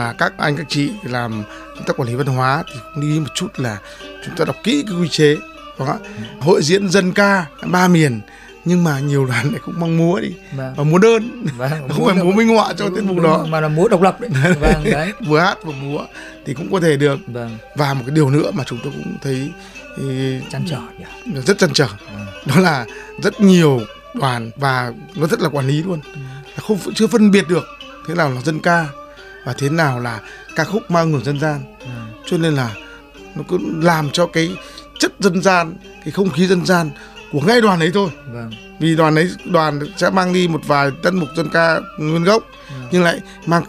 là các anh các chị làm công tác quản lý văn hóa thì cũng đi một chút là chúng ta đọc kỹ cái quy chế. Hội diễn dân ca ba miền nhưng mà nhiều đoàn lại cũng mang múa đi và múa đơn, không phải múa minh họa cho tiết mục đó mà là múa độc lập đấy. Đấy. Vừa hát vừa múa thì cũng có thể được. Và một cái điều nữa mà chúng tôi cũng thấy trăn trở rất trăn trở, đó là rất nhiều đoàn và nó rất là quản lý luôn, chưa phân biệt được thế nào là dân ca và thế nào là ca khúc mang nguồn dân gian. Cho nên là nó cứ làm cho cái chất dân gian, cái không khí dân gian của ngay đoàn ấy thôi. Vì đoàn sẽ mang đi một vài tân mục dân ca nguyên gốc, nhưng lại mang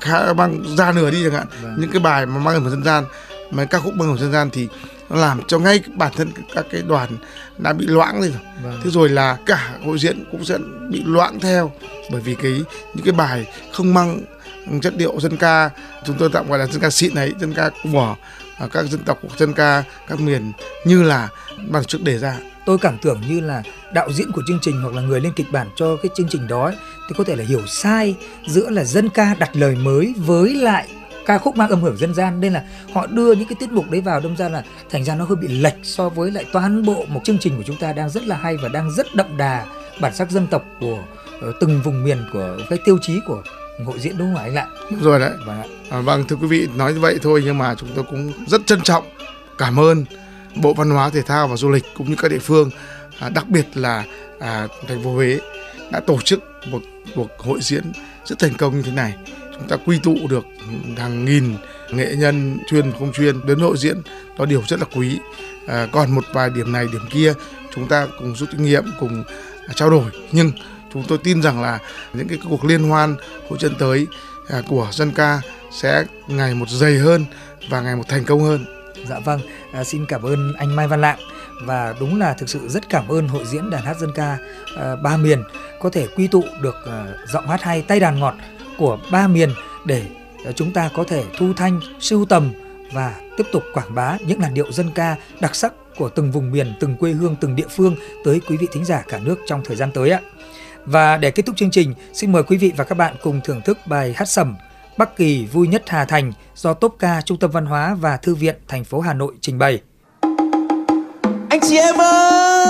ra nửa đi chẳng hạn. Những cái bài mà mang nguồn dân gian, mà ca khúc mang nguồn dân gian thì nó làm cho ngay bản thân các cái đoàn đã bị loãng đi rồi. Thế rồi là cả hội diễn cũng sẽ bị loãng theo, bởi vì những cái bài không mang chất điệu dân ca, chúng tôi tạm gọi là dân ca xịn ấy, dân ca của các dân tộc, dân ca các miền như là ban trước đề ra. Tôi cảm tưởng như là đạo diễn của chương trình hoặc là người lên kịch bản cho cái chương trình đó ấy, thì có thể là hiểu sai giữa là dân ca đặt lời mới với lại ca khúc mang âm hưởng dân gian, nên là họ đưa những cái tiết mục đấy vào, đâm ra là thành ra nó hơi bị lệch so với lại toàn bộ một chương trình của chúng ta đang rất là hay và đang rất đậm đà bản sắc dân tộc của từng vùng miền, của cái tiêu chí của hội diễn, đúng không anh Lạng? Đúng rồi đấy. Vâng, thưa quý vị, nói như vậy thôi nhưng mà chúng tôi cũng rất trân trọng cảm ơn Bộ Văn hóa Thể thao và Du lịch cũng như các địa phương, đặc biệt là thành phố Huế đã tổ chức một cuộc hội diễn rất thành công như thế này. Chúng ta quy tụ được hàng nghìn nghệ nhân chuyên và không chuyên đến hội diễn, đó điều rất là quý. Còn một vài điểm này điểm kia chúng ta cùng rút kinh nghiệm, cùng trao đổi, nhưng chúng tôi tin rằng là những cái cuộc liên hoan hội diễn tới của dân ca sẽ ngày một dày hơn và ngày một thành công hơn. Dạ vâng, xin cảm ơn anh Mai Văn Lạng, và đúng là thực sự rất cảm ơn hội diễn đàn hát dân ca ba miền có thể quy tụ được giọng hát hay, tay đàn ngọt của ba miền để chúng ta có thể thu thanh, sưu tầm và tiếp tục quảng bá những làn điệu dân ca đặc sắc của từng vùng miền, từng quê hương, từng địa phương tới quý vị thính giả cả nước trong thời gian tới ạ. Và để kết thúc chương trình, xin mời quý vị và các bạn cùng thưởng thức bài hát sẩm Bắc Kỳ vui nhất Hà Thành do Tốp ca Trung tâm Văn hóa và Thư viện thành phố Hà Nội trình bày. Anh chị em ơi!